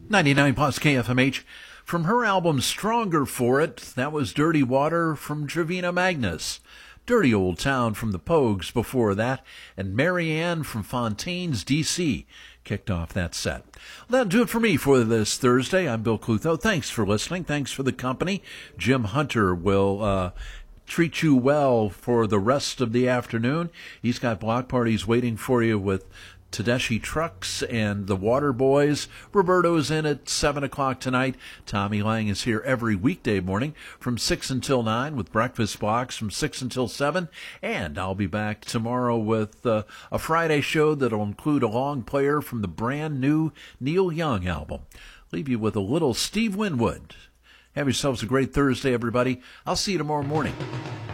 99 plus KFMH. From her album Stronger for It, that was Dirty Water from Trevina Magnus. Dirty Old Town from the Pogues before that, and Marianne from Fontaine's D.C. kicked off that set. That'll do it for me for this Thursday. I'm Bill Clutho. Thanks for listening. Thanks for the company. Jim Hunter will treat you well for the rest of the afternoon. He's got block parties waiting for you with Tedeschi Trucks and the Water Boys. Roberto's in at 7 o'clock tonight. Tommy Lang is here every weekday morning from 6 until 9 with Breakfast Blocks from 6 until 7. And I'll be back tomorrow with a Friday show that'll include a long player from the brand new Neil Young album. Leave you with a little Steve Winwood. Have yourselves a great Thursday, everybody. I'll see you tomorrow morning.